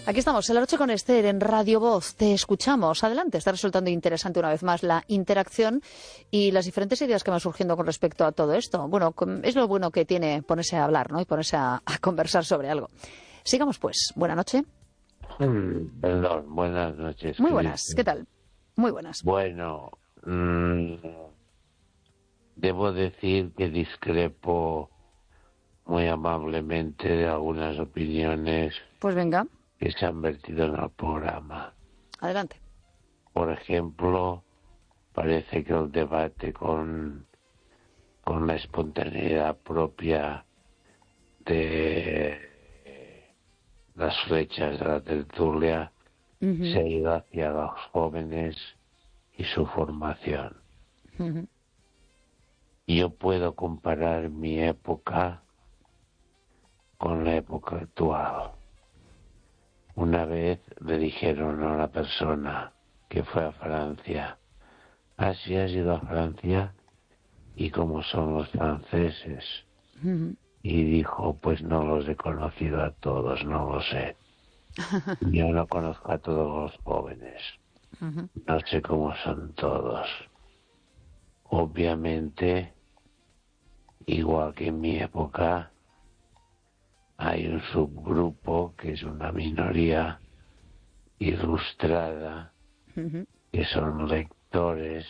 Aquí estamos, en la noche con Esther, en Radio Voz. Te escuchamos. Adelante, está resultando interesante una vez más la interacción y las diferentes ideas que van surgiendo con respecto a todo esto. Bueno, es lo bueno que tiene ponerse a hablar, ¿no? Y ponerse a conversar sobre algo. Sigamos, pues. Buena noche. Perdón, buenas noches. Muy buenas, ¿qué tal? Muy buenas. Bueno, debo decir que discrepo muy amablemente de algunas opiniones Pues venga. que se han vertido en el programa. Adelante. Por ejemplo, parece que el debate con la espontaneidad propia de las flechas de la tertulia se ha ido hacia los jóvenes y su formación. Yo puedo comparar mi época con la época actual. Una vez le dijeron a una persona que fue a Francia: ¿sí has ido a Francia? ¿Y cómo son los franceses? Y dijo: pues no los he conocido a todos, no lo sé. Yo no conozco a todos los jóvenes. No sé cómo son todos. Obviamente, igual que en mi época, hay un subgrupo que es una minoría ilustrada, que son lectores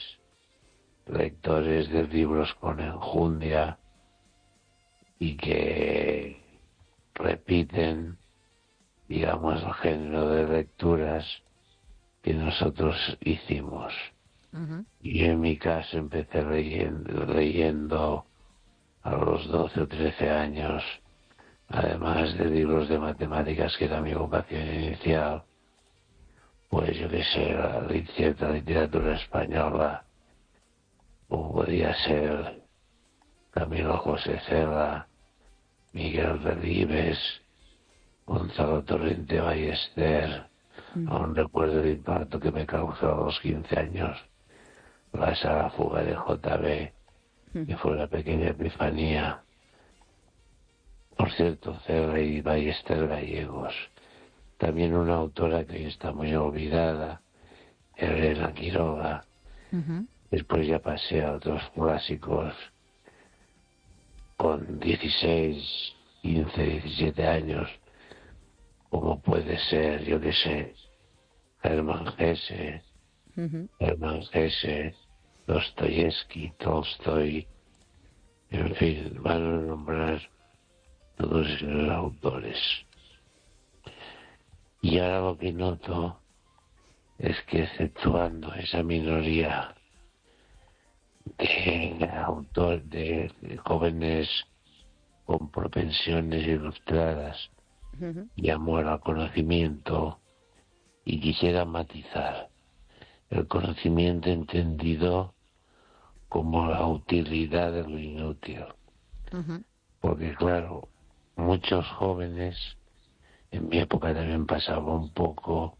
de libros con enjundia y que repiten, digamos, el género de lecturas que nosotros hicimos. Y en mi caso empecé leyendo a los 12 o 13 años, además de libros de matemáticas, que era mi vocación inicial, pues yo qué sé, cierta literatura española, o podía ser Camilo José Serra, Miguel Delibes, Gonzalo Torrente Ballester. Aún recuerdo el impacto que me causó a los 15 años la saga Fuga de J.B., que fue una pequeña epifanía. Por cierto, Serra y Ballester gallegos. También una autora que hoy está muy olvidada, Elena Quiroga. Después ya pasé a otros clásicos con 16, 15, 17 años, como puede ser, yo qué sé, Hermann Hesse, Dostoyevsky, Tolstoy, en fin, van a nombrar todos esos autores. Y ahora lo que noto es que, exceptuando esa minoría de jóvenes con propensiones ilustradas y amor al conocimiento, y quisiera matizar el conocimiento entendido como la utilidad de lo inútil. Porque claro, muchos jóvenes, en mi época también pasaba un poco,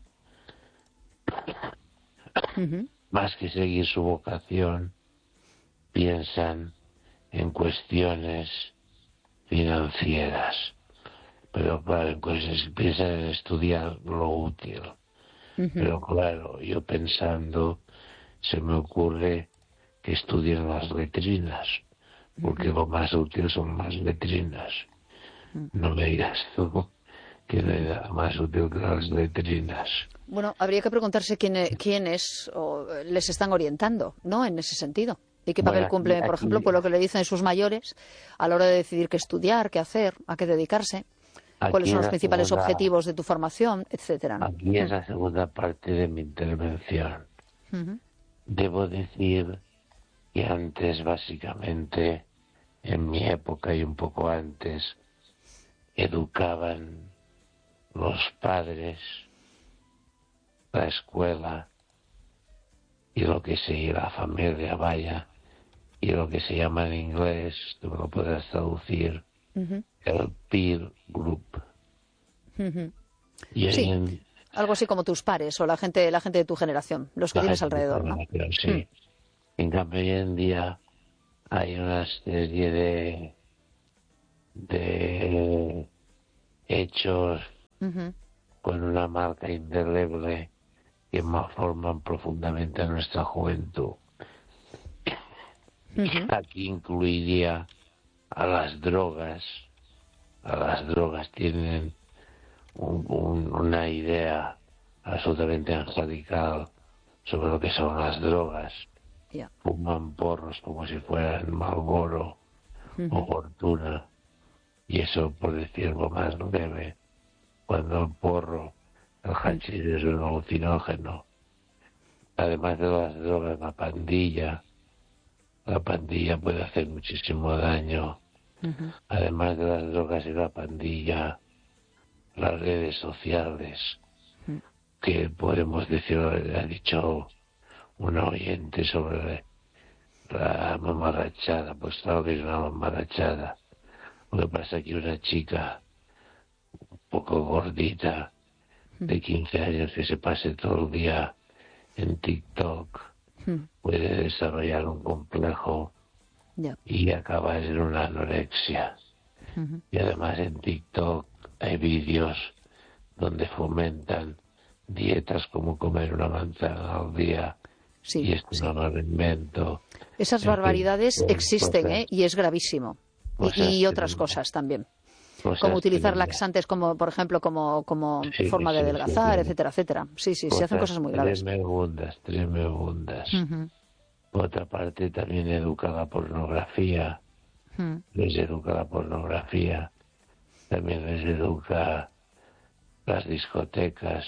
más que seguir su vocación, piensan en cuestiones financieras. Pero claro, piensan en estudiar lo útil. Pero claro, yo pensando, se me ocurre que estudien las letrinas, porque lo más útil son las letrinas. No me digas tú que no hay nada más útil que las letrinas. Bueno, habría que preguntarse quiénes les están orientando, ¿no?, en ese sentido. ¿Y qué papel cumple, por ejemplo, por lo que le dicen sus mayores a la hora de decidir qué estudiar, qué hacer, a qué dedicarse? ¿Cuáles son los principales objetivos de tu formación, etcétera? Aquí es la segunda parte de mi intervención. Debo decir que antes, básicamente, en mi época y un poco antes, educaban los padres, la escuela y lo que la familia, vaya, y lo que se llama en inglés, tú lo podrás traducir, el peer group. Y sí, algo así como tus pares o la gente de tu generación, los que tienes alrededor, ¿no? Sí. En cambio, hoy en día hay una serie de hechos con una marca indeleble que forman profundamente a nuestra juventud. Aquí incluiría a las drogas. A las drogas tienen una idea absolutamente angelical sobre lo que son las drogas. Yeah. Fuman porros como si fueran Marlboro o Fortuna, y eso por decir algo más leve, cuando el porro, el hachís es un alucinógeno. Además de las drogas, la pandilla puede hacer muchísimo daño. Además de las drogas y la pandilla, las redes sociales, que podemos decir, ha dicho una oyente sobre la mamarrachada. Pues claro que es una mamarrachada. Lo que pasa es que una chica un poco gordita de 15 años que se pase todo el día en TikTok puede desarrollar un complejo y acabar en una anorexia. Y además en TikTok hay vídeos donde fomentan dietas como comer una manzana al día. Sí, y esto no lo invento. Esas En barbaridades fin, existen, cosas, y es gravísimo. Y otras cosas también. Como utilizar laxantes, como por ejemplo, como forma de adelgazar, etcétera, etcétera. Sí, se hacen cosas muy graves. Tremebundas. Por otra parte, también educa la pornografía. Les educa la pornografía. También les educa las discotecas.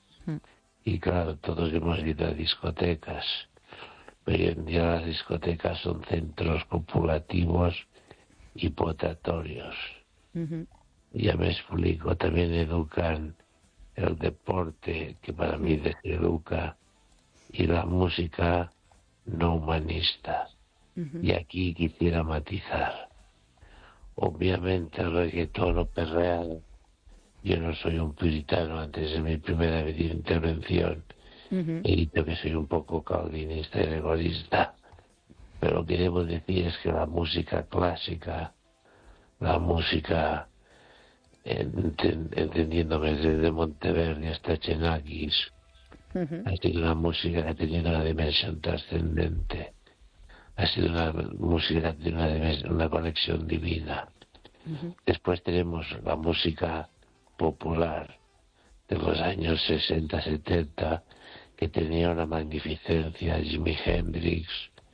Y claro, todos hemos ido a discotecas. Pero hoy en día las discotecas son centros copulativos y potatorios. Ya me explico, también educan el deporte, que para mí deseduca, y la música no humanista. Y aquí quisiera matizar. Obviamente el reggaetón o perreado, yo no soy un puritano. Antes de mi primera intervención he dicho que soy un poco calvinista y rigorista, pero lo que debo decir es que la música clásica, la música, entendiéndome desde Monteverdi hasta Xenakis, ha sido una música que ha tenido una dimensión trascendente, ha sido una música que tiene una conexión divina. Después tenemos la música popular de los años 60, 70, que tenía una magnificencia, Jimi Hendrix,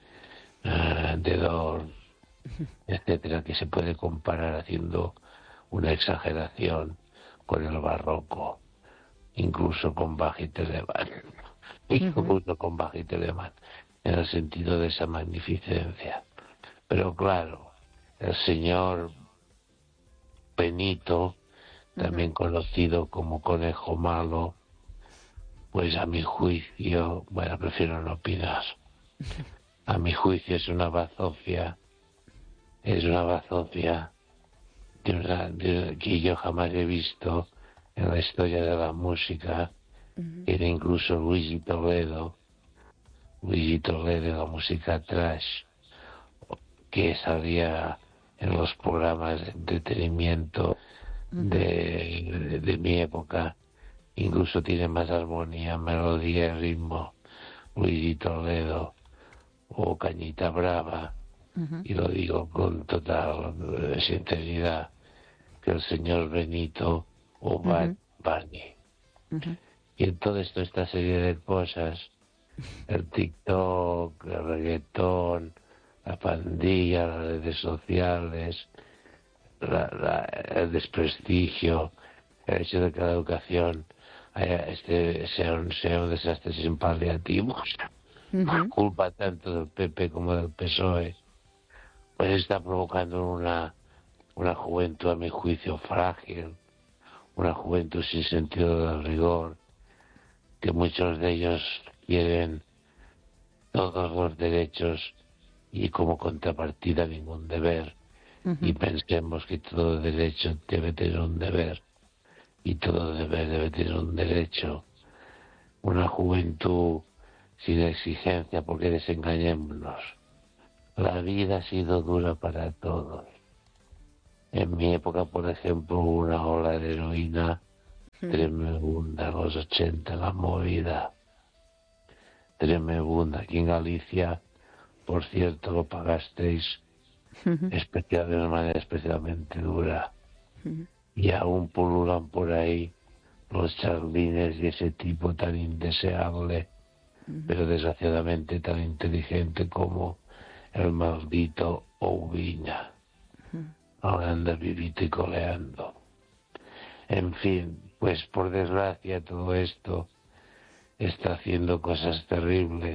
The Doors, etcétera, que se puede comparar haciendo una exageración con el barroco, incluso con Bach y Telemann, en el sentido de esa magnificencia. Pero claro, el señor Benito, también conocido como Conejo Malo, pues a mi juicio, bueno, prefiero no opinar. A mi juicio es una bazofia que yo jamás he visto en la historia de la música. Era incluso Luigi Toledo, la música trash, que salía en los programas de entretenimiento de mi época. Incluso tiene más armonía, melodía y ritmo Luigi Toledo o Cañita Brava, y lo digo con total sinceridad, que el señor Benito o Bad Bunny. Y en todo esto, esta serie de cosas, el TikTok, el reggaetón, la pandilla, las redes sociales, el desprestigio, el hecho de que la educación sea un desastre sin paliativos, culpa tanto del PP como del PSOE, pues está provocando una juventud, a mi juicio, frágil, una juventud sin sentido del rigor, que muchos de ellos quieren todos los derechos y como contrapartida ningún deber. Y pensemos que todo derecho debe tener un deber y todo deber debe tener un derecho. Una juventud sin exigencia, porque desengañémonos. La vida ha sido dura para todos. En mi época, por ejemplo, hubo una ola de heroína tremenda en los 80, la movida. Tremenda. Aquí en Galicia, por cierto, lo pagasteis de una manera especialmente dura. Y aún pululan por ahí los charlines y ese tipo tan indeseable, pero desgraciadamente tan inteligente como el maldito Oubiña. Ahora anda vivito y coleando. En fin, pues por desgracia todo esto está haciendo cosas terribles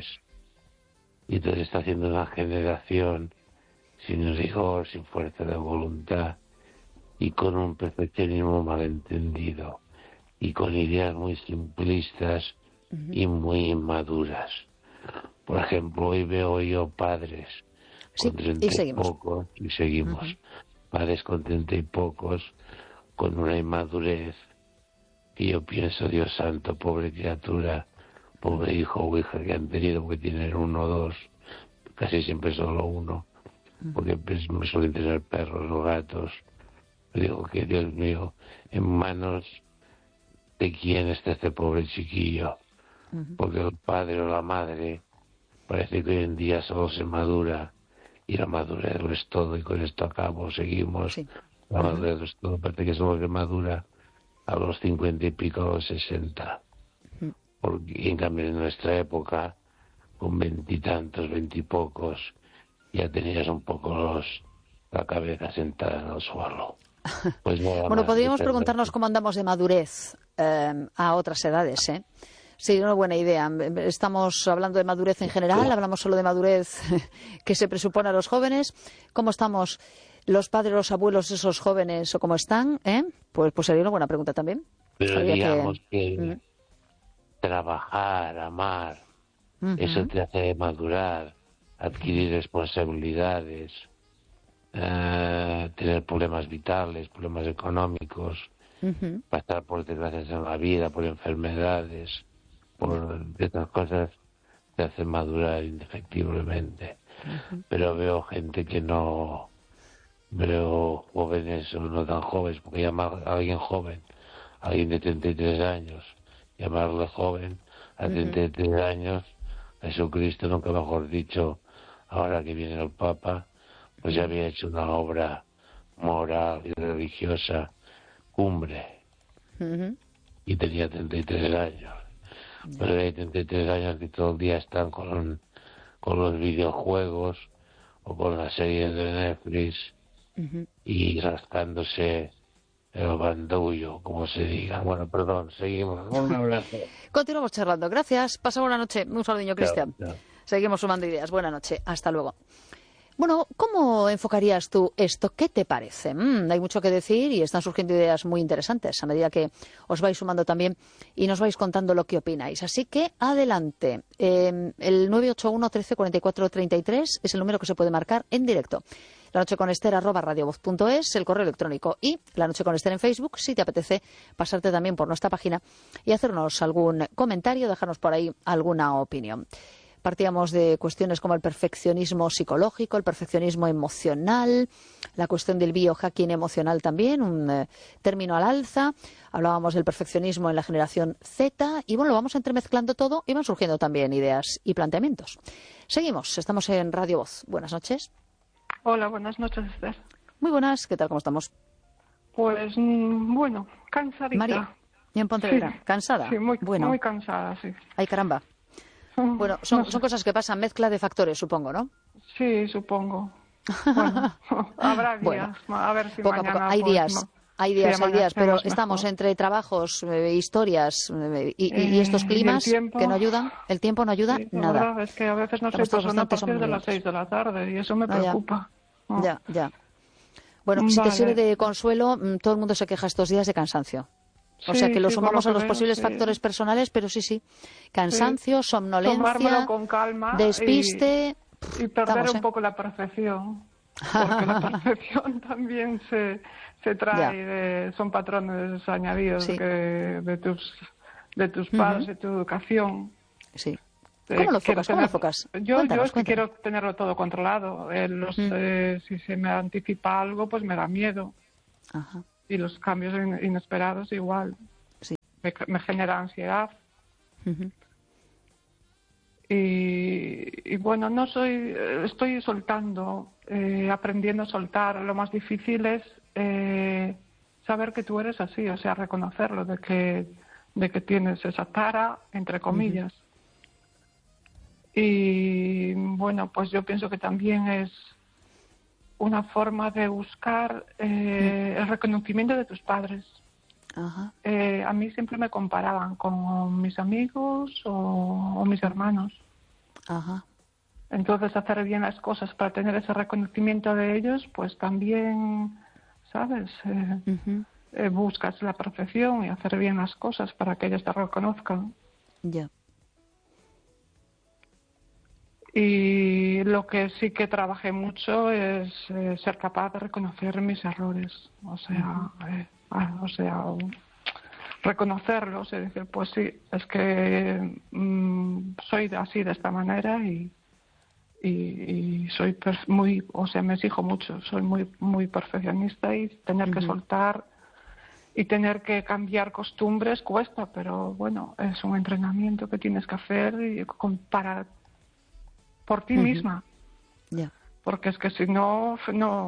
y entonces está haciendo una generación sin rigor, sin fuerza de voluntad y con un perfeccionismo malentendido y con ideas muy simplistas y muy inmaduras. Por ejemplo, hoy veo yo padres con 30 y pocos, y seguimos, padres con 30 y pocos, con una inmadurez que yo pienso, Dios santo, pobre criatura, pobre hijo o hija que han tenido, porque tienen uno o dos, casi siempre solo uno, porque me suelen tener perros o gatos. Digo que, Dios mío, en manos de quién está este pobre chiquillo, porque el padre o la madre parece que hoy en día solo se madura y la madurez lo es todo, y con esto acabo, seguimos. Sí. La madurez lo es todo, parece que solo se madura a los 50 y pico, a los 60. Porque en cambio en nuestra época, con 20 y tantos, 20 y pocos, ya tenías un poco la cabeza sentada en el suelo. Pues bueno, podríamos preguntarnos cómo andamos de madurez a otras edades, ¿eh? Sí, una buena idea. Estamos hablando de madurez en general, hablamos solo de madurez que se presupone a los jóvenes. ¿Cómo estamos los padres, los abuelos, esos jóvenes, o cómo están? Pues sería una buena pregunta también. Pero digamos que trabajar, amar, eso te hace madurar, adquirir responsabilidades, tener problemas vitales, problemas económicos, pasar por desgracias en la vida, por enfermedades, por estas cosas te hacen madurar indefectiblemente. Pero veo gente que no, veo jóvenes o no tan jóvenes, porque llamar a alguien joven, a alguien de 33 años, llamarle joven a 33 años, Jesucristo, nunca mejor dicho, ahora que viene el Papa, pues ya había hecho una obra moral y religiosa cumbre, y tenía 33 años. Pero hay 33 años que todo el día están con los videojuegos o con las series de Netflix y rascándose el bandullo, como se diga. Bueno, perdón, seguimos. Un abrazo. Continuamos charlando. Gracias. Pasa buena noche. Un saludo, Cristian. Seguimos sumando ideas. Buena noche. Hasta luego. Bueno, ¿cómo enfocarías tú esto? ¿Qué te parece? Hay mucho que decir y están surgiendo ideas muy interesantes a medida que os vais sumando también y nos vais contando lo que opináis. Así que adelante. El 981 13 44 33 es el número que se puede marcar en directo. lanocheconester@radiovoz.es, el correo electrónico, y La Noche con Ester en Facebook, si te apetece pasarte también por nuestra página y hacernos algún comentario, dejarnos por ahí alguna opinión. Partíamos de cuestiones como el perfeccionismo psicológico, el perfeccionismo emocional, la cuestión del biohacking emocional también, un término al alza. Hablábamos del perfeccionismo en la generación Z y bueno, lo vamos entremezclando todo y van surgiendo también ideas y planteamientos. Seguimos, estamos en Radio Voz. Buenas noches. Hola, buenas noches, Esther. Muy buenas, ¿qué tal? ¿Cómo estamos? Pues bueno, cansadita. María, ¿y en Pontevedra? Sí. ¿Cansada? Sí, muy Bueno. Cansada, sí. Ay, caramba. Bueno, son cosas que pasan, mezcla de factores, supongo, ¿no? Sí, supongo. Bueno, habrá días, a ver si poco a mañana... poco. Hay días, pero estamos entre trabajos, historias y estos climas que no ayudan. El tiempo no ayuda nada. La verdad es que a veces no se pasan a partir de las 6 de la tarde y eso me preocupa. Ya. Bueno, si te sirve de consuelo, todo el mundo se queja estos días de cansancio. O sea que lo sumamos a los posibles factores personales, pero sí. Cansancio, somnolencia, con calma despiste. Y perder un poco la percepción. Porque la percepción también se trae, son patrones añadidos de tus padres, de tu educación. Sí. ¿Cómo lo enfocas? Yo es que quiero tenerlo todo controlado. Si se me anticipa algo, pues me da miedo. Ajá. Y los cambios inesperados igual. Sí. me genera ansiedad. Y bueno, estoy soltando, aprendiendo a soltar. Lo más difícil es saber que tú eres así, o sea, reconocerlo, de que tienes esa tara, entre comillas. Y bueno, pues yo pienso que también es una forma de buscar el reconocimiento de tus padres. A mí siempre me comparaban con mis amigos o mis hermanos. Entonces, hacer bien las cosas para tener ese reconocimiento de ellos, pues también, ¿sabes? Buscas la perfección y hacer bien las cosas para que ellos te reconozcan. Y lo que sí que trabajé mucho es ser capaz de reconocer mis errores. O sea, reconocerlos y decir, pues sí, es que soy así de esta manera y soy me exijo mucho, soy muy perfeccionista, y tener que soltar y tener que cambiar costumbres cuesta, pero bueno, es un entrenamiento que tienes que hacer por ti misma. Porque es que si no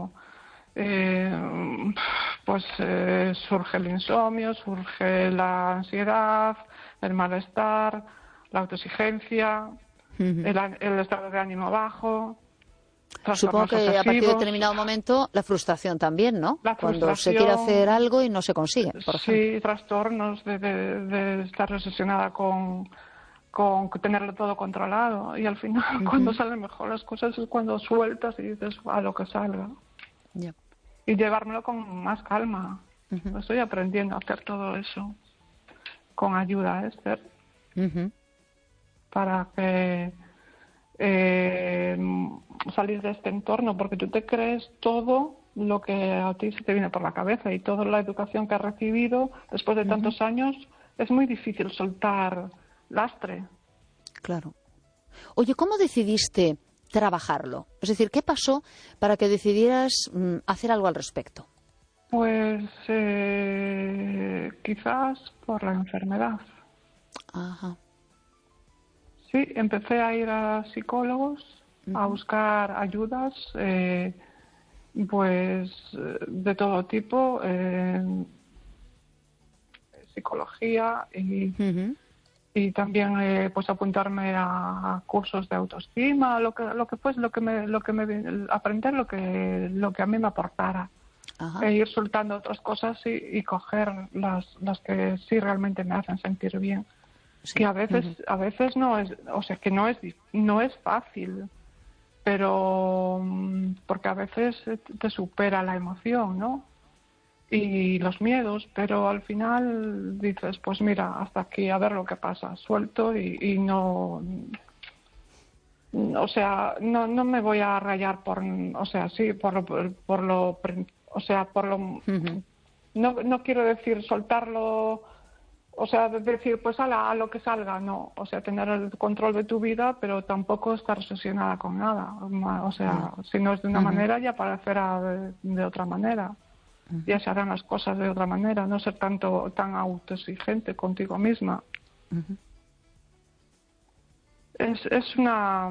surge el insomnio, surge la ansiedad, el malestar, la autoexigencia, el estado de ánimo bajo. Supongo que a partir de determinado momento la frustración también, ¿no? Cuando se quiere hacer algo y no se consigue, por ejemplo. Sí, trastornos de estar obsesionada con tenerlo todo controlado, y al final cuando salen mejor las cosas es cuando sueltas y dices a lo que salga. Y llevármelo con más calma. Estoy aprendiendo a hacer todo eso con ayuda, Esther, para que salir de este entorno, porque tú te crees todo lo que a ti se te viene por la cabeza, y toda la educación que has recibido después de tantos años, es muy difícil soltar lastre. Claro. Oye, ¿cómo decidiste trabajarlo? Es decir, ¿qué pasó para que decidieras hacer algo al respecto? Pues quizás por la enfermedad. Sí, empecé a ir a psicólogos, a buscar ayudas, pues de todo tipo, psicología y también pues apuntarme a cursos de autoestima, lo que aprender lo que a mí me aportara. E ir soltando otras cosas y coger las que sí realmente me hacen sentir bien. Que a veces no es, o sea, que no es fácil, pero porque a veces te supera la emoción, ¿no? Y los miedos, pero al final dices, pues mira, hasta aquí, a ver lo que pasa, suelto y no, o sea, no me voy a rayar no quiero decir soltarlo, o sea, decir, pues a lo que salga, no, o sea, tener el control de tu vida, pero tampoco estar obsesionada con nada, o sea, si no es de una manera, ya parecerá de otra manera. Ya se harán las cosas de otra manera, no ser tan autoexigente contigo misma. Es una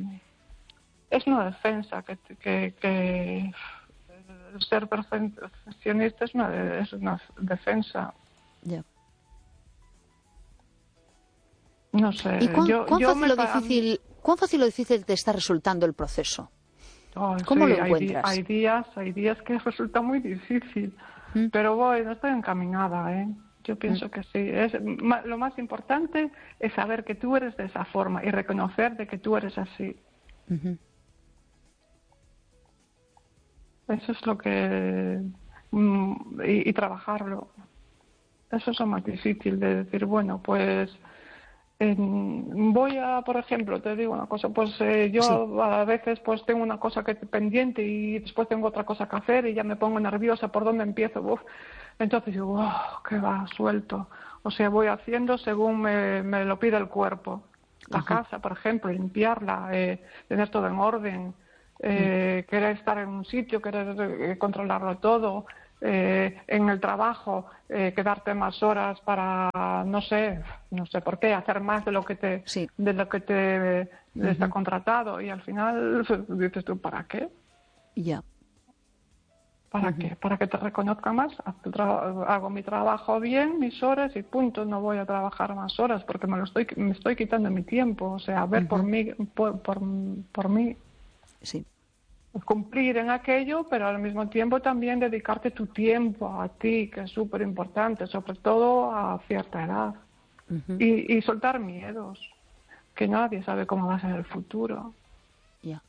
defensa que ser perfeccionista es una defensa. No sé. ¿Y cuán fácil o difícil te está resultando el proceso? ¿Cómo lo encuentras? Hay días que resulta muy difícil, pero no estoy encaminada, ¿eh? Yo pienso que sí. Lo más importante es saber que tú eres de esa forma y reconocer de que tú eres así. Eso es lo que... y trabajarlo. Eso es lo más difícil, de decir, bueno, pues... por ejemplo, te digo una cosa, pues yo a veces pues tengo una cosa que pendiente y después tengo otra cosa que hacer y ya me pongo nerviosa por dónde empiezo. Entonces digo, que va, suelto. O sea, voy haciendo según me lo pide el cuerpo. La casa, por ejemplo, limpiarla, tener todo en orden, querer estar en un sitio, querer controlarlo todo. en el trabajo, quedarte más horas para, no sé por qué, hacer más de lo que te está contratado, y al final dices tú, ¿para qué? Ya. ¿Para qué? ¿Para que te reconozca más? Hago mi trabajo bien, mis horas y punto. No voy a trabajar más horas porque me estoy quitando mi tiempo. O sea, ver por mí, por mí. Sí. Cumplir en aquello, pero al mismo tiempo también dedicarte tu tiempo a ti, que es súper importante, sobre todo a cierta edad. Y soltar miedos, que nadie sabe cómo va a ser el futuro. Ya.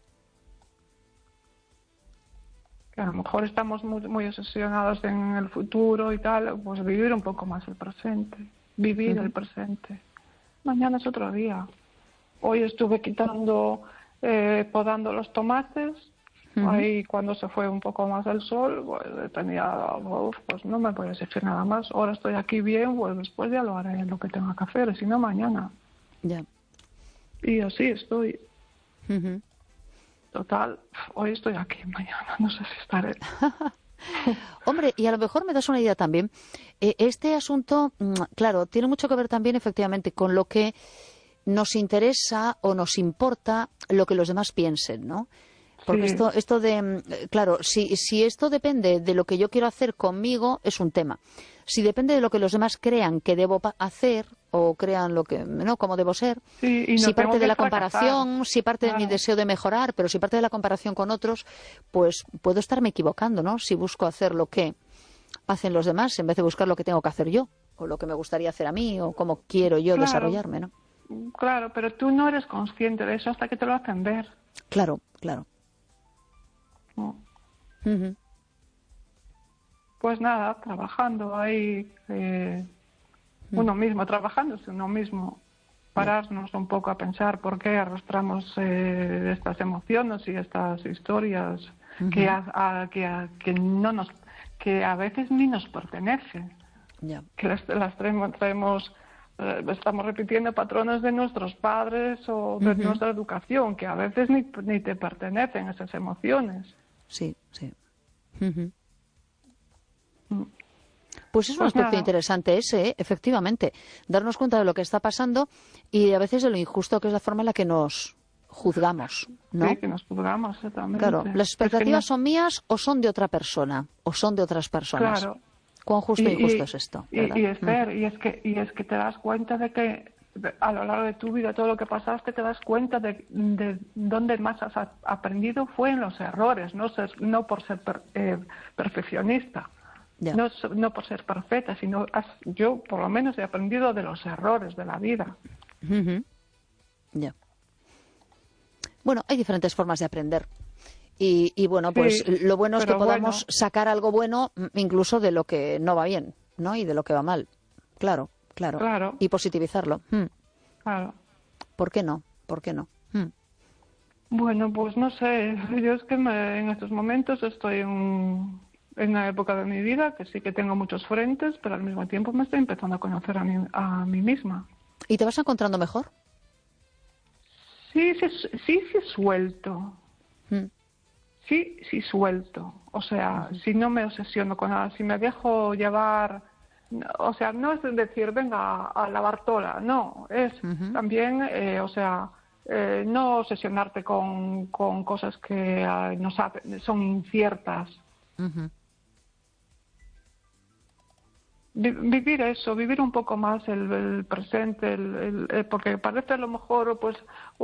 Que a lo mejor estamos muy obsesionados en el futuro y tal, pues vivir un poco más el presente, vivir el presente. Mañana es otro día. Hoy estuve podando los tomates, ahí cuando se fue un poco más el sol, pues pues no me puedo exigir nada más. Ahora estoy aquí bien, pues después ya lo haré lo que tenga que hacer, si no mañana. Ya. Y así estoy. Total, hoy estoy aquí, mañana no sé si estaré. Hombre, y a lo mejor me das una idea también. Este asunto, claro, tiene mucho que ver también efectivamente con lo que nos interesa o nos importa lo que los demás piensen, ¿no? Porque Sí. esto de, claro, si esto depende de lo que yo quiero hacer conmigo, es un tema. Si depende de lo que los demás crean que debo hacer o crean lo que, ¿no?, cómo debo ser, Sí, y no si parte de la fracasar. comparación, si parte de mi deseo de mejorar, pero si parte de la comparación con otros, pues puedo estarme equivocando, ¿no? Si busco hacer lo que hacen los demás en vez de buscar lo que tengo que hacer yo, o lo que me gustaría hacer a mí, o cómo quiero yo desarrollarme, ¿no? Claro, pero tú no eres consciente de eso hasta que te lo hacen ver. Claro, claro. ¿No? Pues nada, trabajando ahí, uno mismo, trabajándose uno mismo, pararnos un poco a pensar por qué arrastramos estas emociones y estas historias que a veces ni nos pertenecen, que las traemos, estamos repitiendo patrones de nuestros padres o de nuestra educación, que a veces ni te pertenecen esas emociones. Sí, sí. Pues es un aspecto interesante ese, efectivamente. Darnos cuenta de lo que está pasando y a veces de lo injusto que es la forma en la que nos juzgamos, ¿no? Sí, que nos juzgamos, exactamente. Claro, ¿las expectativas son mías o son de otra persona? ¿O son de otras personas? Claro. ¿Cuán justo e injusto es esto? Y es que te das cuenta de que a lo largo de tu vida, todo lo que pasaste, te das cuenta de dónde más has aprendido fue en los errores, no por ser perfeccionista. No por ser perfecta, sino yo por lo menos he aprendido de los errores de la vida. Ya. Bueno, hay diferentes formas de aprender. Y bueno, pues lo bueno es que podamos sacar algo bueno incluso de lo que no va bien, ¿no? Y de lo que va mal. Claro. Y positivizarlo. Claro. ¿Por qué no? ¿Por qué no? Bueno, pues no sé. Yo es que en estos momentos estoy en una época de mi vida que sí que tengo muchos frentes, pero al mismo tiempo me estoy empezando a conocer a mí misma. ¿Y te vas encontrando mejor? Sí, suelto. Sí, suelto. O sea, si no me obsesiono con nada, si me dejo llevar, o sea, no es decir, venga a lavar toda, no, es también, no obsesionarte con cosas que son inciertas. Vivir eso, vivir un poco más el presente, porque parece a lo mejor pues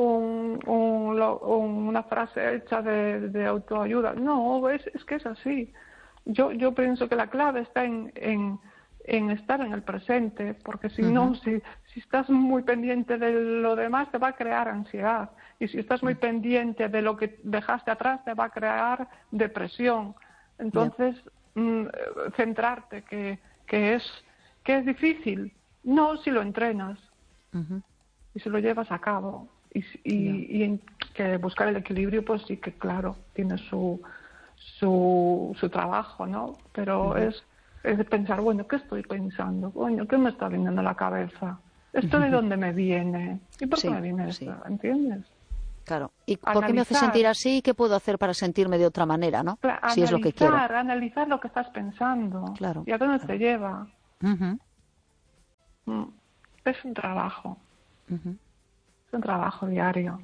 una frase hecha de autoayuda. No, es que es así. Yo pienso que la clave está en estar en el presente, porque si no, si estás muy pendiente de lo demás, te va a crear ansiedad. Y si estás muy pendiente de lo que dejaste atrás, te va a crear depresión. Entonces, centrarte que es difícil, no si lo entrenas y si lo llevas a cabo y en que buscar el equilibrio, pues sí que claro tiene su trabajo, ¿no? Pero es pensar, bueno, ¿qué estoy pensando? Coño, ¿qué me está viniendo a la cabeza? ¿Esto de dónde me viene? ¿Y por qué me viene esto? ¿Entiendes? Claro. ¿Y por qué me hace sentir así? ¿Qué puedo hacer para sentirme de otra manera, no? Si es lo que quiero. Analizar lo que estás pensando. Claro. ¿Y a dónde te lleva? Uh-huh. Es un trabajo. Uh-huh. Es un trabajo diario.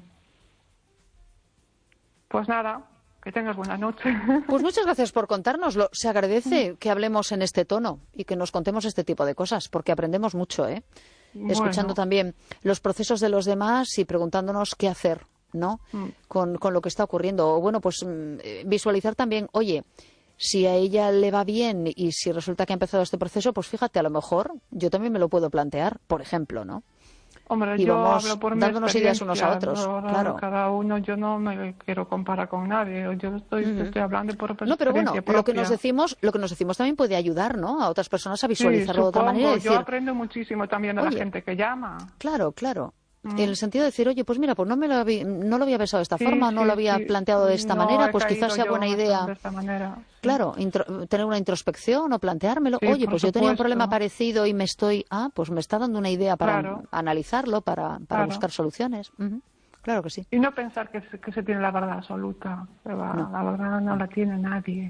Pues nada, que tengas buena noche. Pues muchas gracias por contárnoslo. Se agradece que hablemos en este tono y que nos contemos este tipo de cosas, porque aprendemos mucho, ¿eh? Escuchando también los procesos de los demás y preguntándonos qué hacer, ¿no? Con lo que está ocurriendo. O bueno, pues visualizar también, oye, si a ella le va bien y si resulta que ha empezado este proceso, pues fíjate, a lo mejor yo también me lo puedo plantear, por ejemplo, ¿no? Hombre, y yo vamos hablo por dándonos ideas unos a otros, claro. Cada uno, yo no me quiero comparar con nadie. Yo estoy hablando por experiencia. No, pero bueno, propia. lo que nos decimos también puede ayudar, ¿no? A otras personas a visualizarlo de otra manera. Y decir, yo aprendo muchísimo también de la gente que llama. Claro, claro. En el sentido de decir, oye, pues mira, pues no lo había pensado de esta forma, no lo había planteado de esta manera, pues quizás sea buena idea. De esta manera. Claro, tener una introspección o planteármelo. Oye, pues yo tenía un problema parecido y pues me está dando una idea para analizarlo, para buscar soluciones. Claro que sí. Y no pensar que se tiene la verdad absoluta. No. La verdad no la tiene nadie.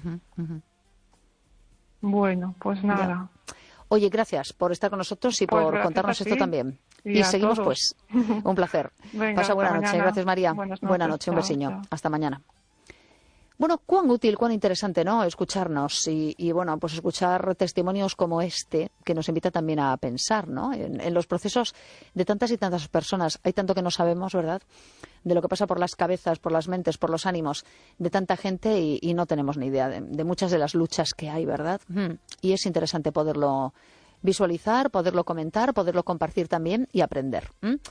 Bueno, pues nada. Ya. Oye, gracias por estar con nosotros y por contarnos esto también. Y seguimos, todos. Pues. Un placer. Venga, pasa buena noche. Mañana. Gracias, María. Buena noche, un besiño. Chao. Hasta mañana. Bueno, cuán útil, cuán interesante, ¿no? Escucharnos y bueno, pues escuchar testimonios como este, que nos invita también a pensar, ¿no? En los procesos de tantas y tantas personas. Hay tanto que no sabemos, ¿verdad? De lo que pasa por las cabezas, por las mentes, por los ánimos de tanta gente y no tenemos ni idea de muchas de las luchas que hay, ¿verdad? Y es interesante poderlo visualizar, poderlo comentar, poderlo compartir también y aprender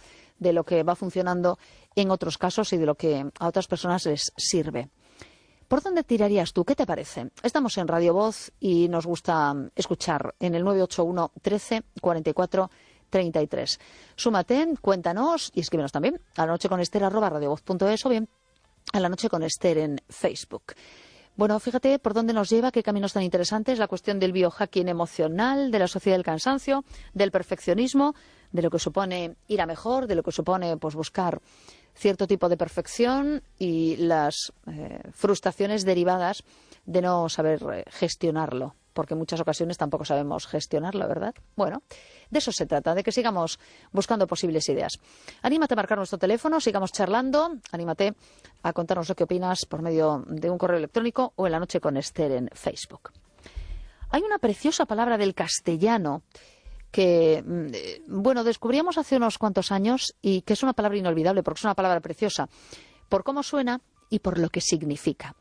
de lo que va funcionando en otros casos y de lo que a otras personas les sirve. ¿Por dónde tirarías tú? ¿Qué te parece? Estamos en Radio Voz y nos gusta escuchar en el 981 13 44 33. Súmate, cuéntanos y escríbenos también a la noche con Ester@radiovoz.es o bien a la noche con Ester en Facebook. Bueno, fíjate por dónde nos lleva, qué caminos tan interesantes, la cuestión del biohacking emocional, de la sociedad del cansancio, del perfeccionismo, de lo que supone ir a mejor, de lo que supone pues buscar cierto tipo de perfección y las frustraciones derivadas de no saber gestionarlo, porque en muchas ocasiones tampoco sabemos gestionarlo, ¿verdad? Bueno, de eso se trata, de que sigamos buscando posibles ideas. Anímate a marcar nuestro teléfono, sigamos charlando, anímate a contarnos lo que opinas por medio de un correo electrónico o en la noche con Ester en Facebook. Hay una preciosa palabra del castellano que, bueno, descubríamos hace unos cuantos años y que es una palabra inolvidable porque es una palabra preciosa por cómo suena y por lo que significa.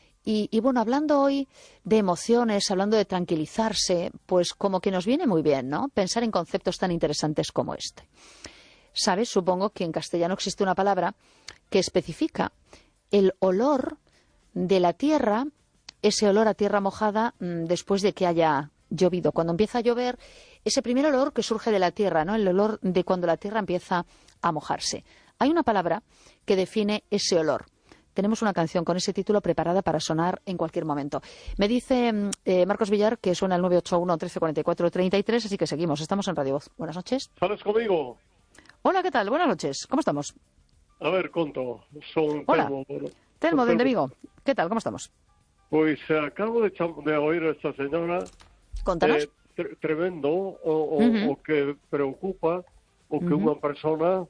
Y bueno, hablando hoy de emociones, hablando de tranquilizarse, pues como que nos viene muy bien, ¿no? Pensar en conceptos tan interesantes como este. ¿Sabes? Supongo que en castellano existe una palabra que especifica el olor de la tierra, ese olor a tierra mojada después de que haya llovido. Cuando empieza a llover, ese primer olor que surge de la tierra, ¿no? El olor de cuando la tierra empieza a mojarse. Hay una palabra que define ese olor. Tenemos una canción con ese título preparada para sonar en cualquier momento. Me dice Marcos Villar que suena el 981 13 44 33, así que seguimos. Estamos en Radio Voz. Buenas noches. ¿Sales conmigo? Hola, ¿qué tal? Buenas noches. ¿Cómo estamos? A ver, conto. Son Hola. Telmo, de Vigo. ¿Qué tal? ¿Cómo estamos? Pues acabo de oír a esta señora. Contanos. Tremendo, o que preocupa, o que una persona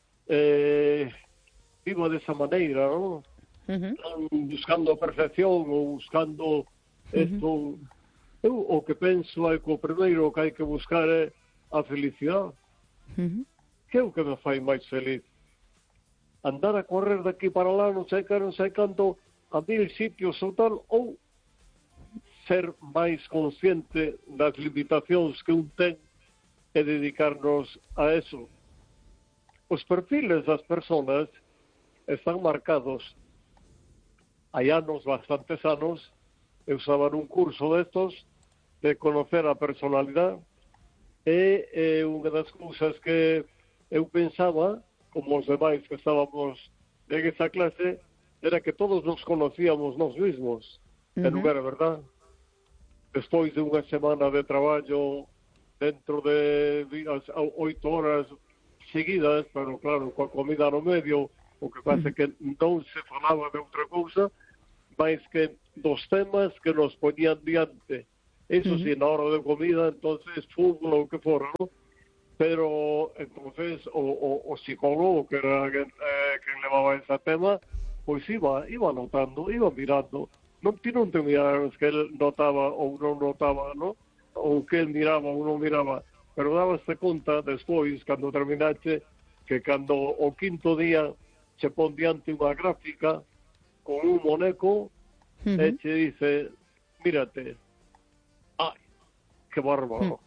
viva de esa manera, ¿no? Buscando perfección ou buscando esto. Eu o que penso é que o primeiro que hai que buscar é a felicidade. Que é o que me fai máis feliz. Andar a correr daqui para lá, non sei canto, a 1000 sitios ou tal, ou ser máis consciente das limitacións que un ten e dedicarnos a eso. Os perfiles das persoas están marcados. Hai anos, bastantes anos, eu estaba nun curso destos de conocer a personalidade e unha das cousas que eu pensaba, como os demais que estábamos en esa clase, era que todos nos conocíamos nós mesmos. E non era verdad. Despois de unha semana de traballo dentro de 8 horas seguidas, pero claro, coa comida no medio, o que pasa que non se falaba de outra cousa máis que dos temas que nos poñían diante. Eso sí, na hora de comida, entonces fútbol ou que fora, ¿no? Pero entonces o psicólogo que era quen levaba ese tema, pois iba notando, iba mirando. Non ti non te miraras que el notaba ou non notaba, ¿no? Ou que el miraba ou non miraba, pero dabaste conta despois, cando terminaste, que cando o quinto día se pon diante unha gráfica con un moneco e che dice, mírate, ai, que bárbaro,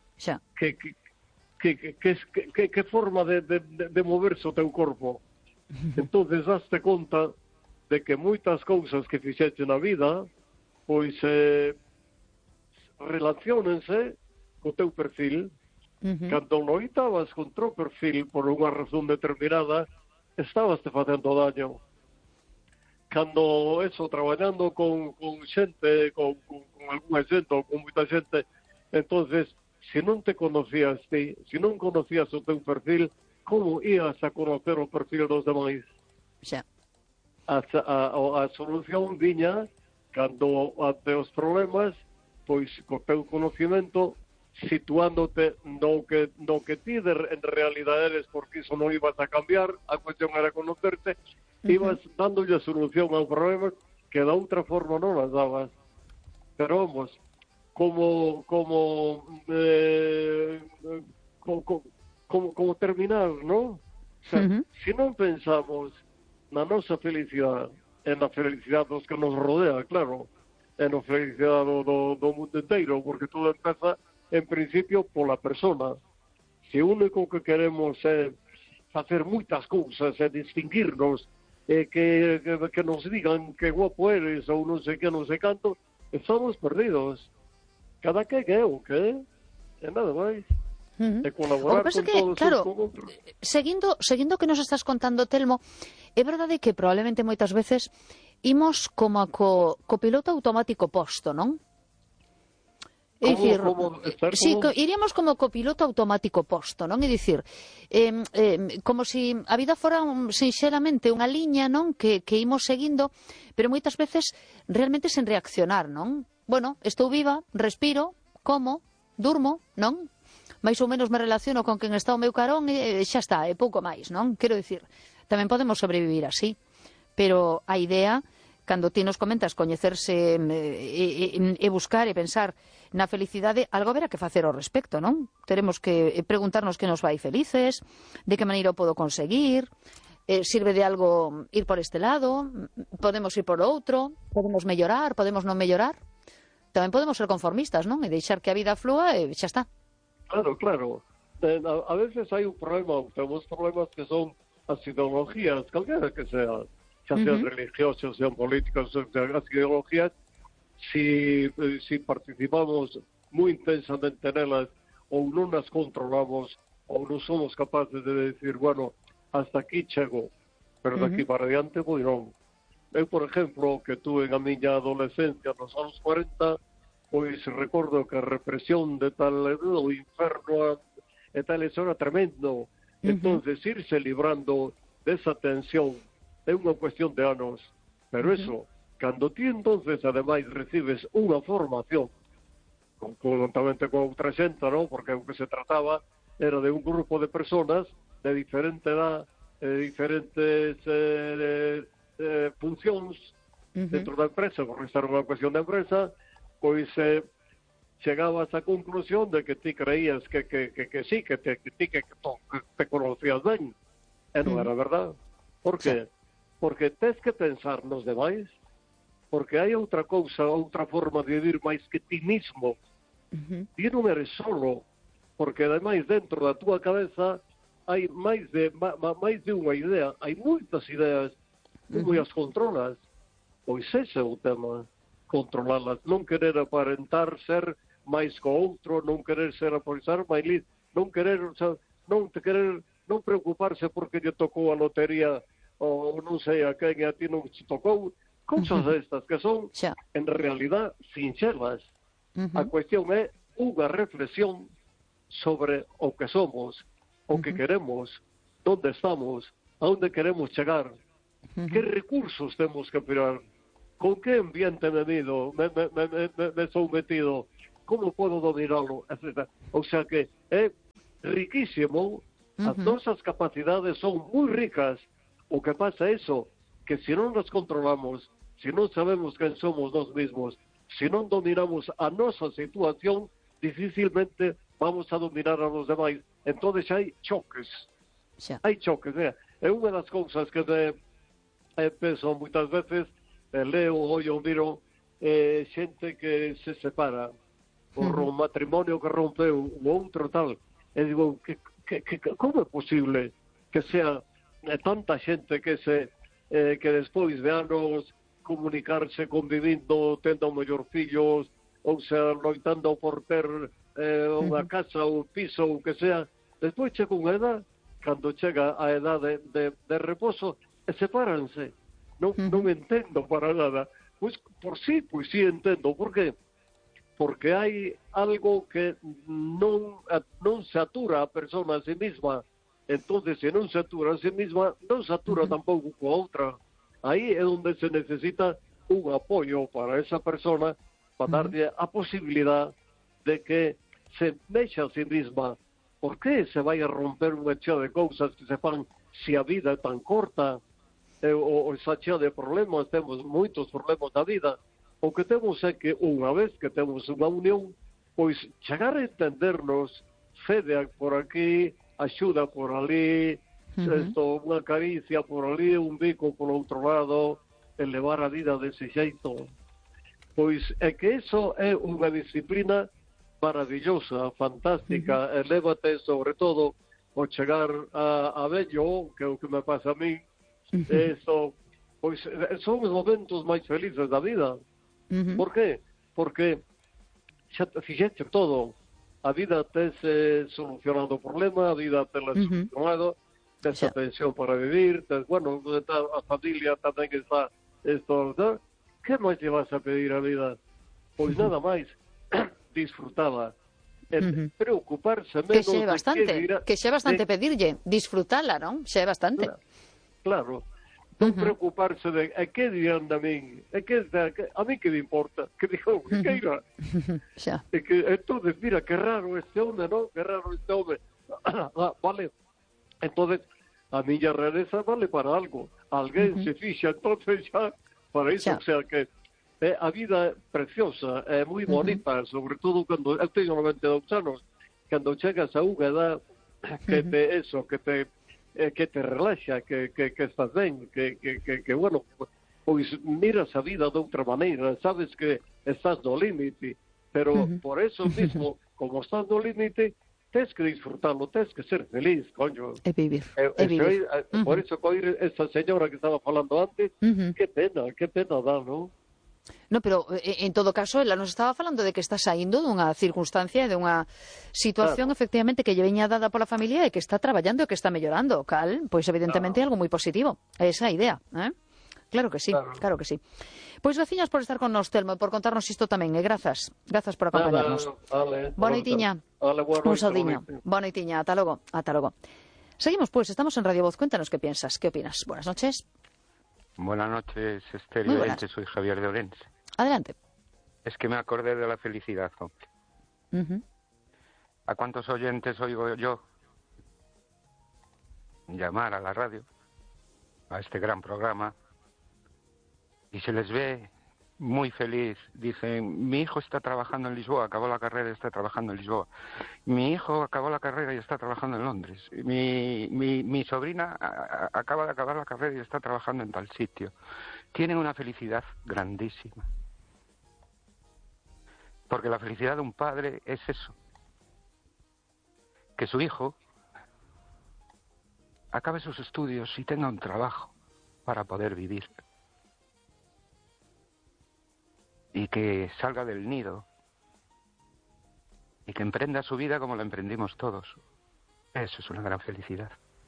que forma de moverse o teu corpo. Entonces daste conta de que moitas cousas que fixeche na vida pois relaciónense co teu perfil. Cando loitabas contra o perfil por unha razón determinada, estabas te facendo daño. Cando eso, traballando con xente, con algunha xente ou con moita xente, entonces, se non te conocías ti, se non conocías o teu perfil, como ías a conocer o perfil dos demais? Xa. A solución viña cando ante os problemas, pois co teu conocimento, situándote no que ti en realidad eres, porque iso non ibas a cambiar, a cuestión era conocerte, ibas dándolle solución ao problema que da outra forma non las dabas. Pero vamos, como terminar, ¿no? O sea, se non pensamos na nosa felicidade, en a felicidade dos que nos rodea, claro, en a felicidade do mundo inteiro, porque todo empeza en principio pola persona. Se o único que queremos é facer moitas cousas, é distinguirnos, que nos digan que guapo eres ou non sei que, non sei canto, estamos perdidos. Cada que é o que é nada máis. De colaborar con todos claro, con outros. Seguindo o que nos estás contando, Telmo, é verdade que probablemente moitas veces imos como co piloto automático posto, non? É dicir, iríamos como copiloto automático posto, non? É dicir, como se a vida fora sinxelamente unha liña, non? Que imos seguindo, pero moitas veces realmente sen reaccionar, non? Bueno, estou viva, respiro, como, durmo, non? Mais ou menos me relaciono con quen está ao meu carón e xa está, é pouco máis, non? Quero dicir, tamén podemos sobrevivir así, pero a idea, cando ti nos comentas coñecerse e buscar e pensar na felicidade, algo haberá que facer ao respecto, non? Teremos que preguntarnos que nos vai felices, de que maneira o podo conseguir, sirve de algo ir por este lado, podemos ir por outro, podemos mellorar, podemos non mellorar. Tamén podemos ser conformistas, non? E deixar que a vida flúa e xa está. Claro. A veces hai un problema, temos problemas que son as ideologías, calquera que sean, xa sean religiosas, sean políticas, sean as ideologías, si participamos moi intensamente nelas ou non as controlamos ou non somos capaces de decir, bueno, hasta aquí chego, pero daqui para adiante moi non. Eu, por exemplo, que tuve a miña adolescencia nos anos 40, pois recordo que a represión de tal o inferno e tal eso era tremendo. Entonces, irse librando desa tensión é unha cuestión de anos, pero eso, cando ti entonces ademais recibes unha formación conjuntamente con outra xente, non? Porque o que se trataba era de un grupo de personas de diferente edad, de diferentes funcións dentro da empresa, porque esta era unha cuestión de empresa, pois chegabas á conclusión de que ti creías que sí, que te conocías ben, e non era verdad. Por qué? Porque tes que pensar nos demais, porque hai outra cousa, outra forma de vivir máis que ti mismo. Ti non eres solo, porque ademais dentro da túa cabeza hai máis de unha idea, hai moitas ideas, como as controlas. Pois ese é o tema, controlalas, non querer aparentar ser máis co outro, non querer ser aparentar máis listo, non querer, o sea, non preocuparse porque lle tocou a lotería ou non sei a quen e a ti non se tocou, cousas estas que son en realidad sinxelas. A cuestión é unha reflexión sobre o que somos, o que queremos, onde estamos, a onde queremos chegar, que recursos temos que operar, con que ambiente me sou metido, como podo dominarlo, etc. O sea que é riquísimo, as nosas capacidades son moi ricas. O que pasa é eso, que se non nos controlamos, se non sabemos quen somos nós mesmos, se non dominamos a nosa situación, dificilmente vamos a dominar a los demais. Entón hai choques. Hai choques. É unha das cousas que penso moitas veces, leo, ollo, miro, xente que se separa, por un matrimonio que rompeu, o outro tal, e digo, como é posible que sea tanta xente que despois de anos comunicarse, convivindo, tendo mellor fillos, ou sea, loitando por ter unha casa, un piso, ou que sea, despois chega unha edad, cando chega a edade de reposo, e sepáranse. Non entendo para nada. Pois sí entendo. Por qué? Porque hai algo que non se atura a persona a sí misma. Entonces, se non se atura a sí misma, non se atura tampouco coa outra. Aí é onde se necesita un apoio para esa persona, para darlle a posibilidad de que se mexa a sí misma. Por que se vai a romper unha chea de cousas que se fan se a vida é tan corta? Ou esa chea de problemas, temos moitos problemas na vida. O que temos é que unha vez que temos unha unión, pois chegar a entendernos, cede por aquí, axuda por ali, unha caricia por ali, un bico por outro lado, elevar a vida dese xeito. Pois é que eso é unha disciplina maravillosa, fantástica, elévate sobre todo ao chegar a vello, que é o que me pasa a mí, eso, pois son os momentos máis felices da vida. Por qué? Porque xa fixeche todo. A vida tes solucionado o problema, a vida tes solucionado, tes a pensión para vivir, tes, bueno, a familia tamén está esto, ¿no? Que máis lle vas a pedir a vida? Pois nada máis, disfrutala. Preocuparse menos que xe bastante pedirlle, disfrutala, non? Xe bastante. Claro. Non preocuparse de que dirán de min, a mí que me importa, que digo, que queira. Entonces, mira, que raro este hombre, ¿no? Que raro este hombre. Vale. Entonces, a miña rareza vale para algo. Alguén se fixa, entonces xa, para iso, o sea que a vida é preciosa, é moi bonita, sobre todo cando eu teño 92 anos, cando chegas a unha edad que te relaxa, que estás ben, que bueno, pois miras a vida de outra maneira, sabes que estás no límite, pero por eso mismo, como estás no límite, tens que disfrutarlo, tens que ser feliz, coño. É vivir, Por eso, coir esa señora que estaba falando antes, que pena dá, non? No, pero en todo caso, ela nos estaba falando de que está saindo dunha circunstancia, de unha situación, efectivamente, que lle veña dada pola familia e que está traballando e que está mellorando, cal, pois evidentemente algo moi positivo, esa idea, Claro que sí, claro que sí. Pois graciñas por estar con nos, Telmo, e por contarnos isto tamén, e grazas por acompañarnos. Boa noitiña, un saudiño. Boa noitiña, ata logo. Seguimos, pues, estamos en Radio Voz, cuéntanos qué piensas, qué opinas. Buenas noches. Buenas noches, Esther y Orense, soy Javier de Orense. Adelante. Es que me acordé de la felicidad, hombre. ¿A cuántos oyentes oigo yo llamar a la radio, a este gran programa, y se les ve muy feliz? Dicen, mi hijo está trabajando en Lisboa, acabó la carrera y está trabajando en Lisboa. Mi hijo acabó la carrera y está trabajando en Londres. Mi sobrina acaba de acabar la carrera y está trabajando en tal sitio. Tienen una felicidad grandísima. Porque la felicidad de un padre es eso. Que su hijo acabe sus estudios y tenga un trabajo para poder vivir. Y que salga del nido y que emprenda su vida como la emprendimos todos. Eso es una gran felicidad.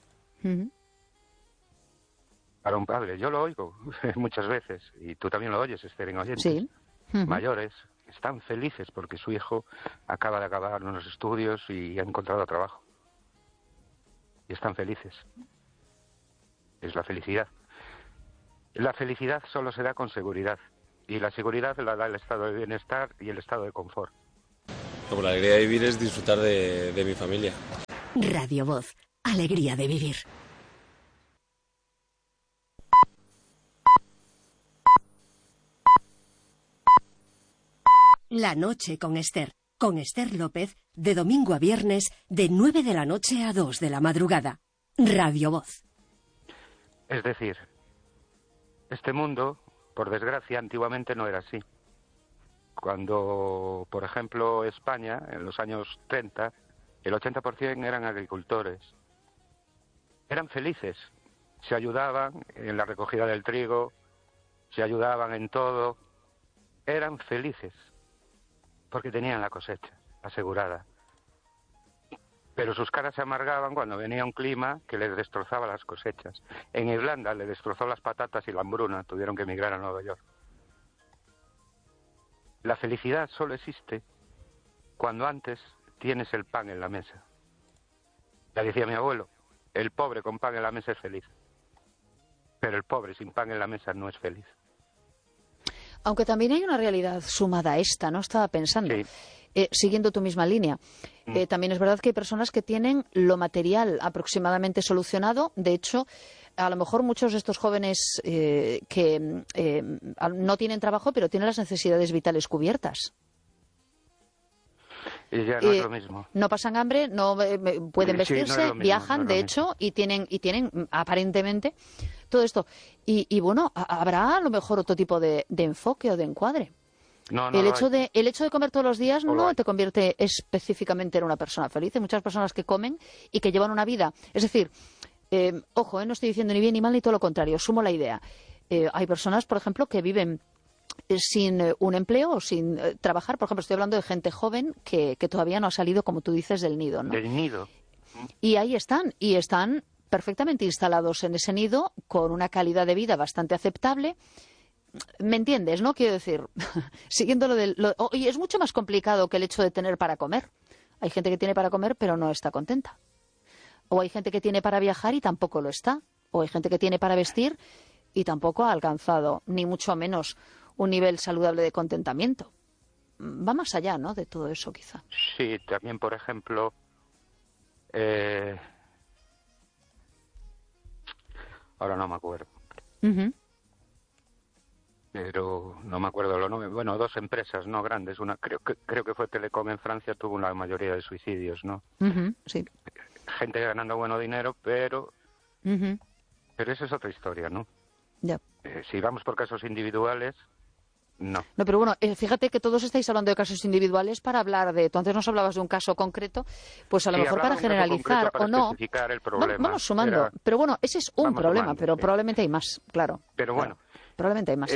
Para un padre, yo lo oigo muchas veces, y tú también lo oyes, Esther, en oyentes. Sí. Mayores están felices porque su hijo acaba de acabar unos estudios y ha encontrado trabajo. Y están felices. es la felicidad. La felicidad solo se da con seguridad, y la seguridad la da el estado de bienestar y el estado de confort. Como la alegría de vivir es disfrutar de mi familia. Radio Voz, alegría de vivir. La noche con Esther López, de domingo a viernes, de 9 de la noche a 2 de la madrugada. Radio Voz. Es decir, este mundo, por desgracia, antiguamente no era así. Cuando, por ejemplo, España, en los años 30, el 80% eran agricultores. Eran felices, se ayudaban en la recogida del trigo, se ayudaban en todo, eran felices, porque tenían la cosecha asegurada. Pero sus caras se amargaban cuando venía un clima que les destrozaba las cosechas. En Irlanda le destrozó las patatas y la hambruna, tuvieron que emigrar a Nueva York. La felicidad solo existe cuando antes tienes el pan en la mesa. Ya decía mi abuelo, el pobre con pan en la mesa es feliz, pero el pobre sin pan en la mesa no es feliz. Aunque también hay una realidad sumada a esta, ¿no? Estaba pensando, Sí. Siguiendo tu misma línea. También es verdad que hay personas que tienen lo material aproximadamente solucionado. De hecho, a lo mejor muchos de estos jóvenes que no tienen trabajo, pero tienen las necesidades vitales cubiertas. Y ya no es lo mismo. No pasan hambre, no pueden vestirse, Sí, no es lo mismo, viajan, no es de lo hecho, y tienen aparentemente todo esto. Y bueno, habrá a lo mejor otro tipo de enfoque o de encuadre. No, El hecho de comer todos los días no te convierte específicamente en una persona feliz. Hay muchas personas que comen y que llevan una vida. Es decir, ojo, no estoy diciendo ni bien ni mal ni todo lo contrario, sumo la idea. Hay personas, por ejemplo, que viven sin un empleo o sin trabajar. Por ejemplo, estoy hablando de gente joven que todavía no ha salido, como tú dices, del nido, ¿no? Del nido. Y ahí están perfectamente instalados en ese nido con una calidad de vida bastante aceptable. ¿Me entiendes, no? Quiero decir, siguiendo y es mucho más complicado que el hecho de tener para comer. Hay gente que tiene para comer pero no está contenta. O hay gente que tiene para viajar y tampoco lo está. O hay gente que tiene para vestir y tampoco ha alcanzado, ni mucho menos, un nivel saludable de contentamiento. Va más allá, ¿no?, de todo eso, quizá. Sí, también, por ejemplo, ahora no me acuerdo. Pero no me acuerdo los nombres. Bueno, dos empresas no grandes. Una creo que fue Telecom en Francia, tuvo la mayoría de suicidios, ¿no? Sí. Gente ganando bueno dinero, pero eso es otra historia, ¿no? Ya. Si vamos por casos individuales, no. No, pero bueno, fíjate que todos estáis hablando de casos individuales para hablar de... Tú antes nos hablabas de un caso concreto, pues a lo mejor para generalizar para o no. especificar el problema. Vamos sumando. Pero bueno, ese es un problema, sumando, pero sí. probablemente hay más, claro. Pero bueno. Probablemente hay más.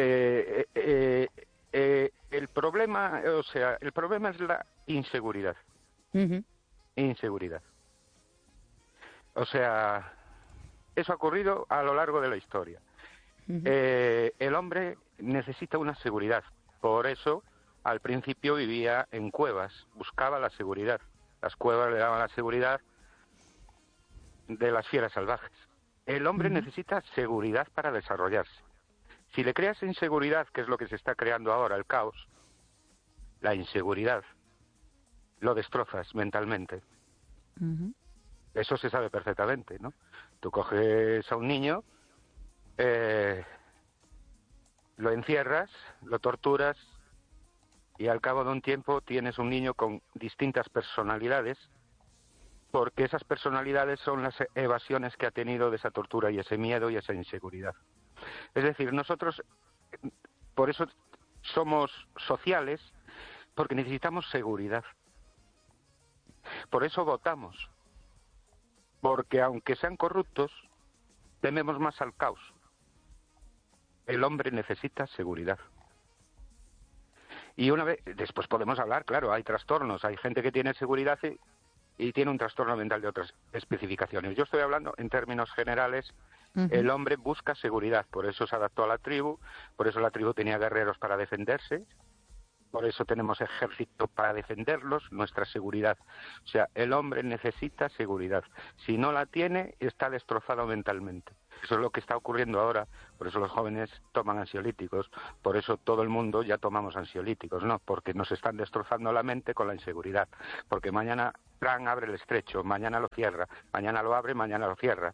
El problema, el problema es la inseguridad. Inseguridad. O sea, eso ha ocurrido a lo largo de la historia. El hombre necesita una seguridad. Por eso, al principio vivía en cuevas, buscaba la seguridad. Las cuevas le daban la seguridad de las fieras salvajes. El hombre necesita seguridad para desarrollarse. Si le creas inseguridad, que es lo que se está creando ahora, el caos, la inseguridad, lo destrozas mentalmente. Eso se sabe perfectamente, ¿no? Tú coges a un niño, lo encierras, lo torturas, y al cabo de un tiempo tienes un niño con distintas personalidades, porque esas personalidades son las evasiones que ha tenido de esa tortura y ese miedo y esa inseguridad. Es decir, nosotros, por eso somos sociales, porque necesitamos seguridad. Por eso votamos. Porque aunque sean corruptos, tememos más al caos. El hombre necesita seguridad. Y una vez, después podemos hablar, claro, hay trastornos, hay gente que tiene seguridad y tiene un trastorno mental de otras especificaciones. Yo estoy hablando en términos generales. El hombre busca seguridad, por eso se adaptó a la tribu, por eso la tribu tenía guerreros para defenderse, por eso tenemos ejército para defenderlos, nuestra seguridad. O sea, el hombre necesita seguridad. Si no la tiene, está destrozado mentalmente. Eso es lo que está ocurriendo ahora, por eso los jóvenes toman ansiolíticos, por eso todo el mundo ya tomamos ansiolíticos, ¿no? Porque nos están destrozando la mente con la inseguridad, porque mañana Trump abre el estrecho, mañana lo cierra, mañana lo abre, mañana lo cierra,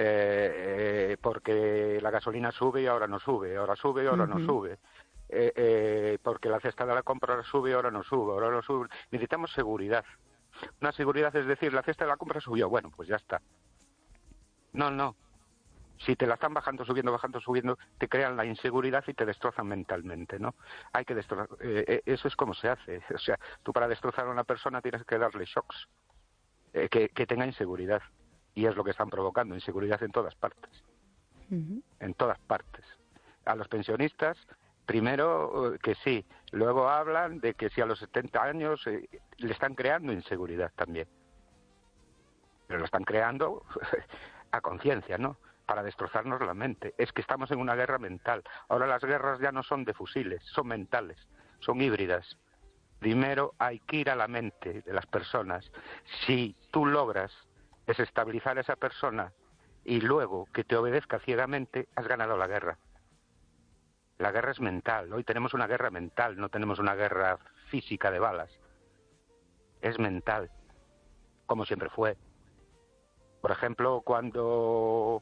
porque la gasolina sube y ahora no sube, ahora sube y ahora no sube. Porque la cesta de la compra ahora sube y ahora no sube, ahora no sube. Necesitamos seguridad. Una seguridad es decir, la cesta de la compra subió, bueno, pues ya está. No. Si te la están bajando, subiendo, te crean la inseguridad y te destrozan mentalmente, ¿no? Hay que destrozar. Eso es como se hace. O sea, tú para destrozar a una persona tienes que darle shocks, que tenga inseguridad. Y es lo que están provocando, inseguridad en todas partes. En todas partes. A los pensionistas, primero que sí. Luego hablan de que si a los 70 años le están creando inseguridad también. Pero lo están creando a conciencia, ¿no? Para destrozarnos la mente. Es que estamos en una guerra mental. Ahora las guerras ya no son de fusiles, son mentales, son híbridas. Primero hay que ir a la mente de las personas. Si tú logras desestabilizar a esa persona y luego que te obedezca ciegamente, has ganado la guerra. La guerra es mental. Hoy tenemos una guerra mental, no tenemos una guerra física de balas. Es mental, como siempre fue. Por ejemplo, cuando